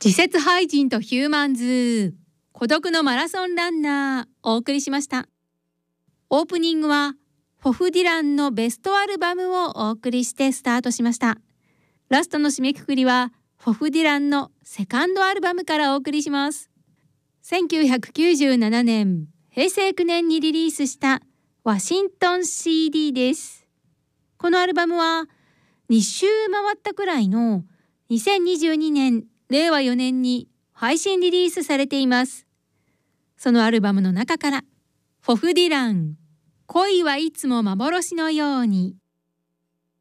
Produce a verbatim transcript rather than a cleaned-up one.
自説俳人とヒューマンズ孤独のマラソンランナーお送りしました。オープニングはフォフ・ディランのベストアルバムをお送りしてスタートしました。ラストの締めくくりはフォフ・ディランのセカンドアルバムからお送りします。せんきゅうひゃくきゅうじゅうななねんへいせいきゅうねんにリリースしたワシントン シーディー です。このアルバムはに周回ったくらいのにせんにじゅうにねんれいわよねんに配信リリースされています。そのアルバムの中からフォフ・ディラン、恋はいつも幻のように。